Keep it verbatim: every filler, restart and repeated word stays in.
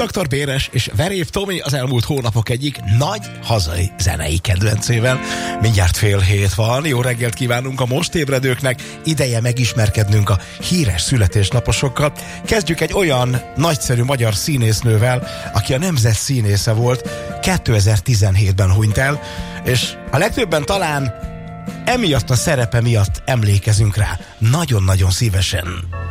doktor Béres és Verév Tomi az elmúlt hónapok egyik nagy hazai zenei kedvencével. Mindjárt fél hét van, jó reggelt kívánunk a most ébredőknek, ideje megismerkednünk a híres születésnaposokkal. Kezdjük egy olyan nagyszerű magyar színésznővel, aki a nemzet színésze volt, kétezer-tizenhétben hunyt el, és a legtöbben talán emiatt a szerepe miatt emlékezünk rá. Nagyon-nagyon szívesen.